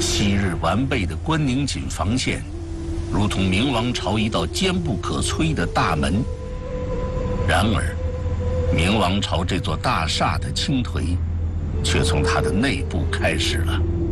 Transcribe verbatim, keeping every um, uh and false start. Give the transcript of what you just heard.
昔日完备的关宁锦防线，如同明王朝一道坚不可摧的大门。然而，明王朝这座大厦的倾颓，却从它的内部开始了。